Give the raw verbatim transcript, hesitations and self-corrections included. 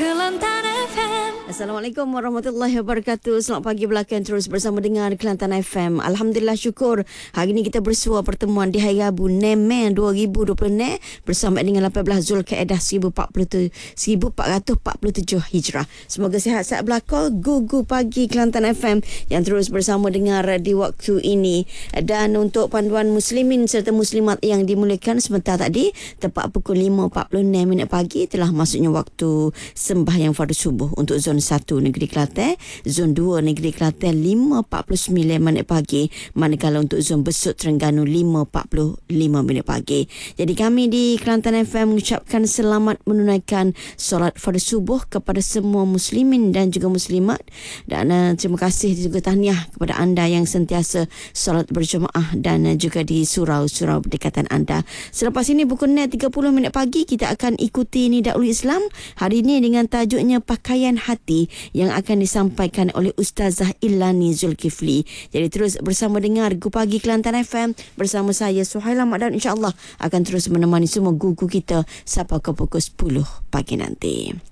Kelantan F M. Assalamualaikum warahmatullahi wabarakatuh. Selamat pagi belakang terus bersama dengan Kelantan F M. Alhamdulillah syukur hari ini kita bersua pertemuan di hari Rabu enam Mei dua ribu dua puluh enam bersama dengan lapan belas Zulkaidah seribu empat ratus empat puluh tujuh Hijrah. Semoga sihat-sihat belakang Gugu Pagi Kelantan F M yang terus bersama dengar di waktu ini. Dan untuk panduan muslimin serta muslimat yang dimuliakan sebentar tadi tepat pukul lima empat puluh enam minit pagi telah masuknya waktu sembahyang fardu subuh untuk zon satu Negeri Kelantan, zon dua Negeri Kelantan lima empat puluh sembilan minit pagi, manakala untuk zon Besut Terengganu lima empat puluh lima minit pagi. Jadi kami di Kelantan F M mengucapkan selamat menunaikan solat fardu subuh kepada semua muslimin dan juga muslimat, dan uh, terima kasih juga tahniah kepada anda yang sentiasa solat berjemaah dan uh, juga di surau-surau berdekatan anda. Selepas ini pukul enam tiga puluh minit pagi kita akan ikuti Nidaul Islam hari ini dengan tajuknya Pakaian Hati yang akan disampaikan oleh Ustazah Ilani Zulkifli. Jadi terus bersama dengar Gugu Pagi Kelantan F M bersama saya Suhaila Mak, dan insya-Allah akan terus menemani semua gugu kita sampai ke pukul sepuluh pagi nanti.